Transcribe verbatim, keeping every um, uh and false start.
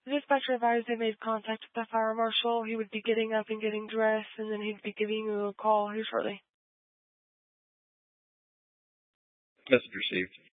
The dispatcher advised they made contact with the fire marshal. He would be getting up and getting dressed, and then he'd be giving you a call here shortly. Message received.